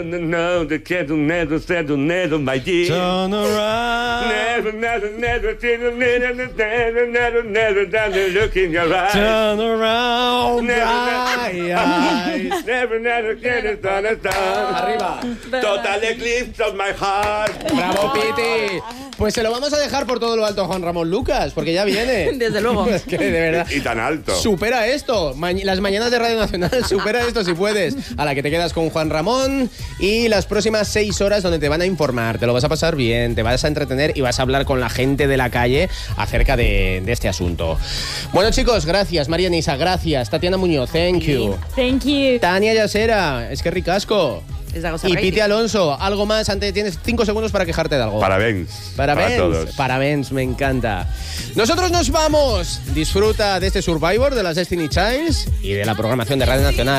No, the cat never said never, my dear. Turn around. Never look in your eyes. Turn around. Arriba. Total eclipse of my heart. Bravo, Piti. Pues se lo vamos a dejar por todo lo alto a Juan Ramón Lucas, porque ya viene. Desde luego. Es que de verdad. Y tan alto. Supera esto. Las mañanas de Radio Nacional, supera esto si puedes. A la que te quedas con Juan Ramón y las próximas 6 horas donde te van a informar. Te lo vas a pasar bien, te vas a entretener y vas a hablar con la gente de la calle acerca de este asunto. Bueno, chicos, gracias. María Nisa, gracias. Tatiana Muñoz, thank you. Thank you. Tania Yasera, es que ricasco. Es la cosa Y reír. Piti Alonso, algo más. Antes tienes 5 segundos para quejarte de algo. Parabéns. Parabéns, Para todos. parabéns, me encanta. Nosotros nos vamos. Disfruta de este Survivor, de las Destiny Childs y de la programación de Radio Nacional.